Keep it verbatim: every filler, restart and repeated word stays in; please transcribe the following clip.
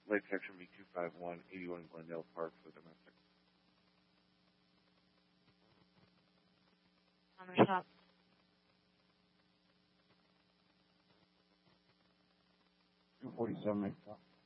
late section B two five one, eighty-one Glendale Park for domestic. On the shop. two forty-seven, make stop.